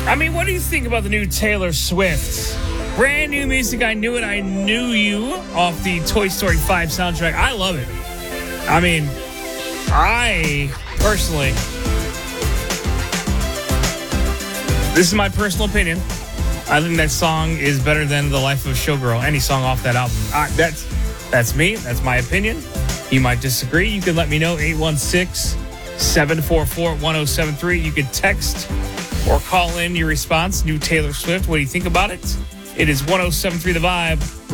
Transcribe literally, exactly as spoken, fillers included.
I mean, what do you think about the new Taylor Swift? Brand new music, I Knew It, I Knew You, off the Toy Story five soundtrack. I love it. I mean, I personally, this is my personal opinion, I think that song is better than The Life of a Showgirl, any song off that album. I, that's, that's me, that's my opinion. You might disagree. You can let me know, eight one six, seven four four, one oh seven three. You can text or call in your response. New Taylor Swift, what do you think about it? It is one oh seven three The Vibe.